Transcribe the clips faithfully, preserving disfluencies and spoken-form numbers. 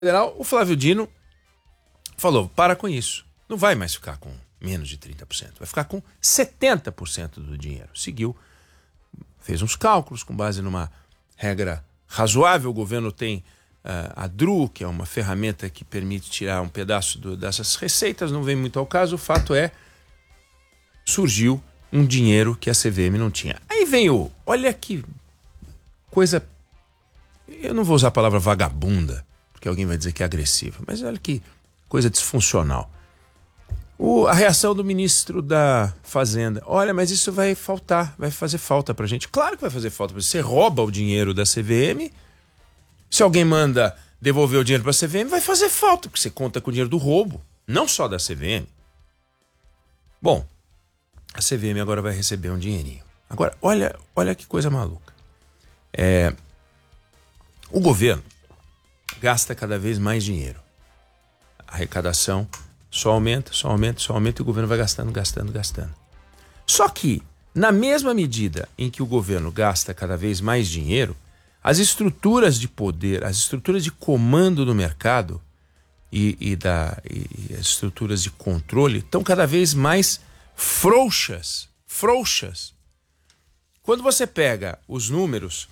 Federal, o Flávio Dino falou, para com isso. Não vai mais ficar com menos de trinta por cento, vai ficar com setenta por cento do dinheiro. Seguiu, fez uns cálculos com base numa regra razoável. O governo tem uh, a D R U, que é uma ferramenta que permite tirar um pedaço do, dessas receitas, não vem muito ao caso. O fato é, surgiu um dinheiro que a C V M não tinha. Aí vem o, olha que coisa, eu não vou usar a palavra vagabunda, porque alguém vai dizer que é agressiva, mas olha que coisa disfuncional. O, a reação do ministro da Fazenda, olha, mas isso vai faltar, vai fazer falta pra gente. Claro que vai fazer falta, você rouba o dinheiro da C V M, se alguém manda devolver o dinheiro pra C V M, vai fazer falta, porque você conta com o dinheiro do roubo, não só da C V M. Bom, a C V M agora vai receber um dinheirinho. Agora, olha, olha que coisa maluca. É, o governo gasta cada vez mais dinheiro. A arrecadação só aumenta, só aumenta, só aumenta e o governo vai gastando, gastando, gastando. Só que, na mesma medida em que o governo gasta cada vez mais dinheiro, as estruturas de poder, as estruturas de comando do mercado e, e, da, e as estruturas de controle estão cada vez mais frouxas, frouxas. Quando você pega os números,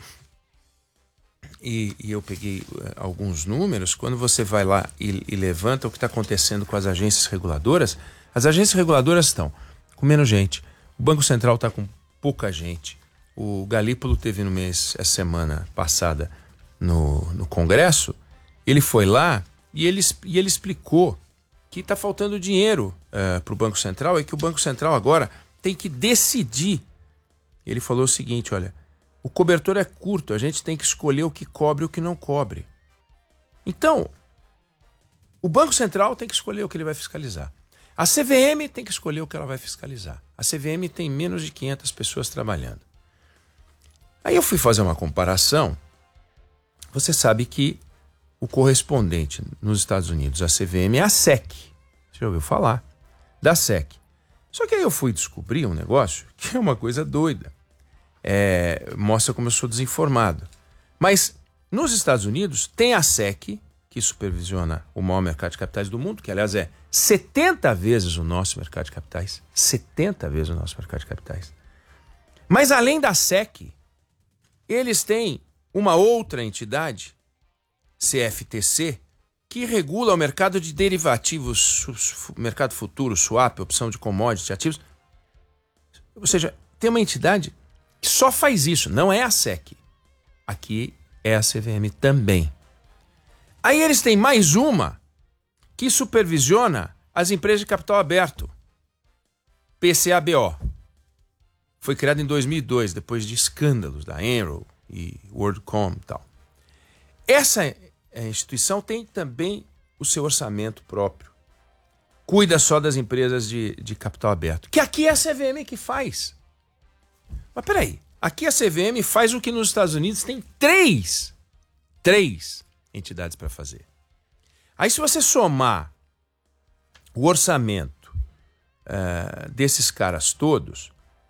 e, e eu peguei uh, alguns números, quando você vai lá e, e levanta o que está acontecendo com as agências reguladoras, as agências reguladoras estão com menos gente, o Banco Central está com pouca gente, o Galípolo teve no mês, essa semana passada, no, no Congresso, ele foi lá e ele, e ele explicou que está faltando dinheiro uh, para o Banco Central e que o Banco Central agora tem que decidir. Ele falou o seguinte, olha, o cobertor é curto, a gente tem que escolher o que cobre e o que não cobre. Então, o Banco Central tem que escolher o que ele vai fiscalizar. A C V M tem que escolher o que ela vai fiscalizar. A C V M tem menos de quinhentas pessoas trabalhando. Aí eu fui fazer uma comparação. Você sabe que o correspondente nos Estados Unidos, a C V M, é a S E C. Você já ouviu falar? Da S E C. Só que aí eu fui descobrir um negócio que é uma coisa doida. É, mostra como eu sou desinformado. Mas nos Estados Unidos tem a S E C, que supervisiona o maior mercado de capitais do mundo, que aliás é setenta vezes o nosso mercado de capitais. setenta vezes o nosso mercado de capitais. Mas além da S E C, eles têm uma outra entidade, C F T C, que regula o mercado de derivativos, mercado futuro, swap, opção de commodity, ativos. Ou seja, tem uma entidade que só faz isso, não é a S E C. Aqui é a C V M também. Aí eles têm mais uma que supervisiona as empresas de capital aberto. P C A B O. Foi criada em dois mil e dois, depois de escândalos da Enron e WorldCom e tal. Essa instituição tem também o seu orçamento próprio. Cuida só das empresas de, de capital aberto. Que aqui é a C V M que faz. Mas peraí, aqui a C V M faz o que nos Estados Unidos tem três, três entidades para fazer. Aí se você somar o orçamento uh, desses caras todos,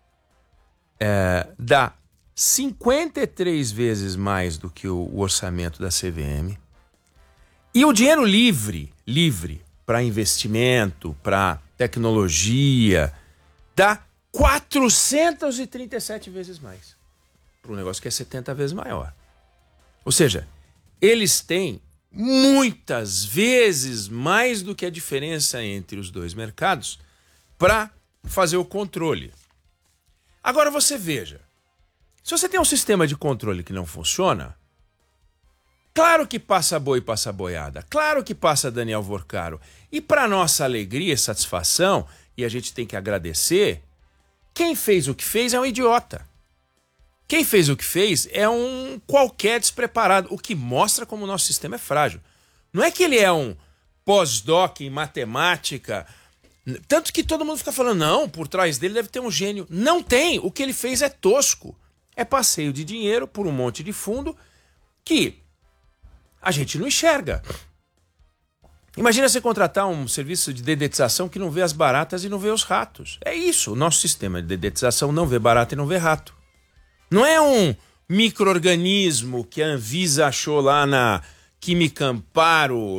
uh, dá cinquenta e três vezes mais do que o, o orçamento da C V M. E o dinheiro livre, livre para investimento, para tecnologia, dá quatrocentas e trinta e sete vezes mais. Para um negócio que é setenta vezes maior. Ou seja, eles têm muitas vezes mais do que a diferença entre os dois mercados para fazer o controle. Agora você veja, se você tem um sistema de controle que não funciona, claro que passa boi e passa boiada, claro que passa Daniel Vorcaro. E para nossa alegria e satisfação, e a gente tem que agradecer, quem fez o que fez é um idiota. Quem fez o que fez é um qualquer despreparado, o que mostra como o nosso sistema é frágil. Não é que ele é um pós-doc em matemática, tanto que todo mundo fica falando, não, por trás dele deve ter um gênio. Não tem, o que ele fez é tosco. É passeio de dinheiro por um monte de fundo que a gente não enxerga. Imagina você contratar um serviço de dedetização que não vê as baratas e não vê os ratos. É isso, o nosso sistema de dedetização não vê barata e não vê rato. Não é um micro-organismo que a Anvisa achou lá na Química Amparo,